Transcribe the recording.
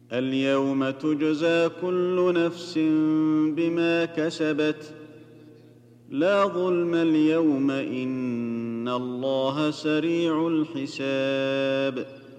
اليوم تجزى كل نفس بما كسبت لا ظلم اليوم إن الله سريع الحساب